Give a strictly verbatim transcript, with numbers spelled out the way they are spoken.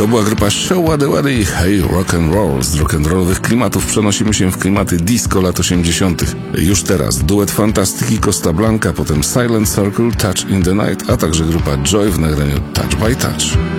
To była grupa Show Waddy Waddy i Hey Rock and Roll. Z rock'n'rollowych klimatów przenosimy się w klimaty disco lat osiemdziesiątych. Już teraz duet Fantastyki Costa Blanca, potem Silent Circle, Touch in the Night, a także grupa Joy w nagraniu Touch by Touch.